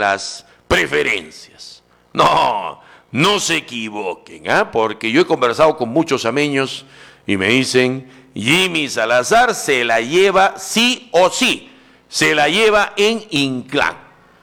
las preferencias. No, no se equivoquen, porque yo he conversado con muchos ameños y me dicen, Jimmy Salazar se la lleva sí o sí, se la lleva en Inclán.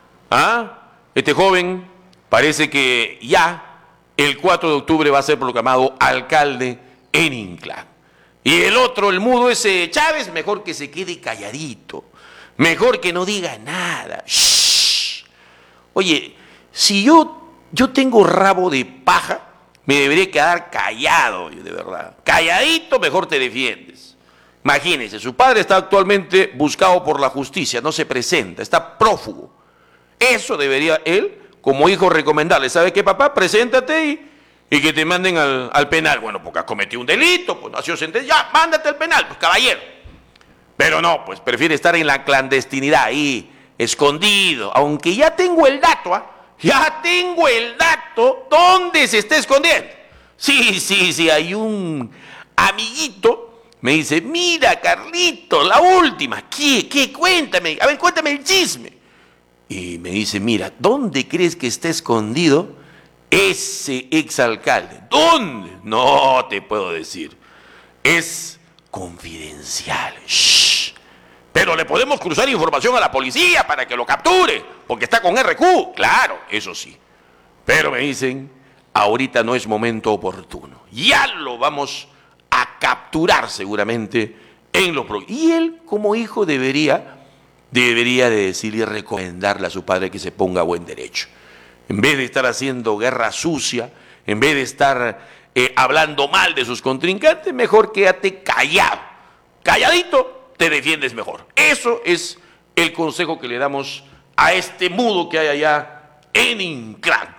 Este joven parece que ya el 4 de octubre va a ser proclamado alcalde en Inclán. Y el otro, el mudo ese Chávez, mejor que se quede calladito, mejor que no diga nada. Shh. Oye, si yo tengo rabo de paja, me debería quedar callado, de verdad. Calladito, mejor te defiendes. Imagínense, su padre está actualmente buscado por la justicia, no se presenta, está prófugo. Eso debería él, como hijo, recomendarle. ¿Sabe qué, papá? Preséntate y que te manden al penal. Bueno, porque has cometido un delito, pues no ha sido sentencia, ya, mándate al penal, pues caballero. Pero no, pues prefiere estar en la clandestinidad ahí, escondido, aunque ya tengo el dato, ya tengo el dato dónde se está escondiendo. Sí, hay un amiguito, me dice, mira, Carlito, la última, ¿qué? Cuéntame, a ver, cuéntame el chisme. Y me dice, mira, ¿dónde crees que está escondido ese exalcalde? ¿Dónde? No te puedo decir. Es confidencial. Shh. Pero le podemos cruzar información a la policía para que lo capture, porque está con RQ. Claro, eso sí. Pero me dicen, ahorita no es momento oportuno. Ya lo vamos a capturar seguramente en lo próximo. Y él, como hijo, debería de decirle y recomendarle a su padre que se ponga a buen derecho. En vez de estar haciendo guerra sucia, en vez de estar hablando mal de sus contrincantes, mejor quédate callado. Calladito, te defiendes mejor. Eso es el consejo que le damos a este mudo que hay allá en Inclán.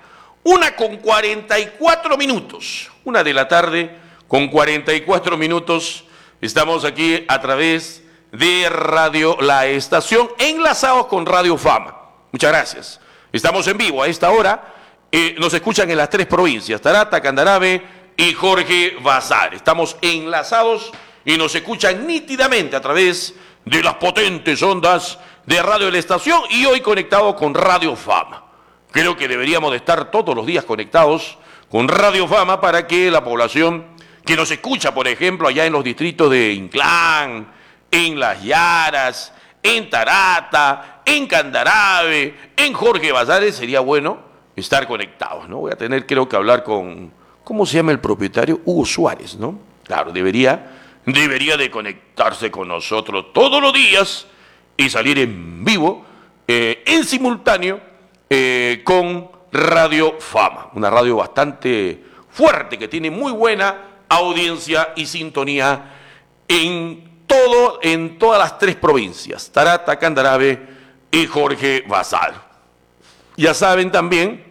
1:44, 1 de la tarde con 44 minutos. Estamos aquí a través de Radio La Estación, enlazados con Radio Fama. Muchas gracias. Estamos en vivo a esta hora. Nos escuchan en las 3 provincias, Tarata, Candarave y Jorge Vasallo. Estamos enlazados y nos escuchan nítidamente a través de las potentes ondas de Radio La Estación y hoy conectado con Radio Fama. Creo que deberíamos de estar todos los días conectados con Radio Fama para que la población que nos escucha, por ejemplo, allá en los distritos de Inclán, en Las Yaras, en Tarata, en Candarave, en Jorge Vasallo, sería bueno estar conectados, ¿no? Voy a tener, creo que hablar con, ¿cómo se llama el propietario? Hugo Suárez, ¿no? Claro, debería de conectarse con nosotros todos los días y salir en vivo, en simultáneo, con Radio Fama, una radio bastante fuerte que tiene muy buena audiencia y sintonía en todas las 3 provincias, Tarata, Candarave y Jorge Vasallo. Ya saben también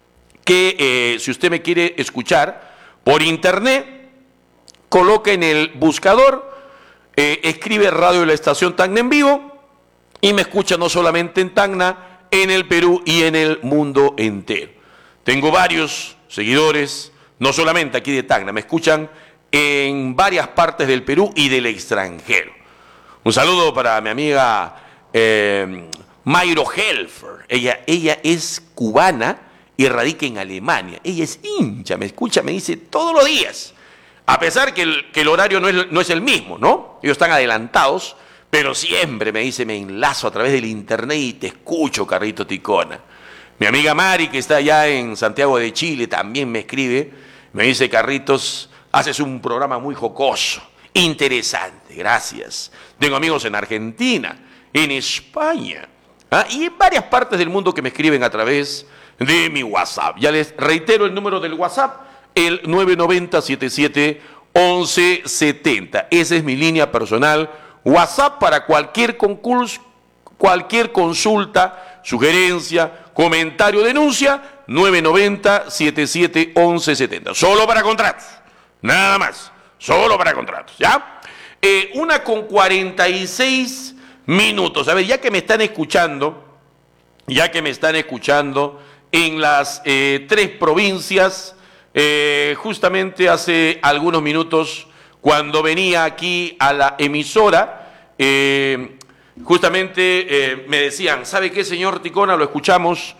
que si usted me quiere escuchar por internet, coloca en el buscador, escribe Radio La Estación Tacna en vivo y me escucha no solamente en Tacna, en el Perú y en el mundo entero. Tengo varios seguidores, no solamente aquí de Tacna, me escuchan en varias partes del Perú y del extranjero. Un saludo para mi amiga Mayro Helfer. Ella es cubana y radica en Alemania. Ella es hincha, me escucha, me dice todos los días. A pesar que el horario no es el mismo, ¿no? Ellos están adelantados, pero siempre me dice, me enlazo a través del internet y te escucho, Carlito Ticona. Mi amiga Mari, que está allá en Santiago de Chile, también me escribe, me dice, Carlitos, haces un programa muy jocoso, interesante, gracias. Tengo amigos en Argentina, en España, y en varias partes del mundo que me escriben a través de mi WhatsApp. Ya les reitero el número del WhatsApp, el 990-77-1170. Esa es mi línea personal, WhatsApp para cualquier concurso, cualquier consulta, sugerencia, comentario, denuncia, 990-77-1170. Solo para contratos. Nada más, solo para contratos, ¿ya? 1:46. A ver, ya que me están escuchando en las 3 provincias, justamente hace algunos minutos, cuando venía aquí a la emisora, justamente me decían, ¿sabe qué, señor Ticona? Lo escuchamos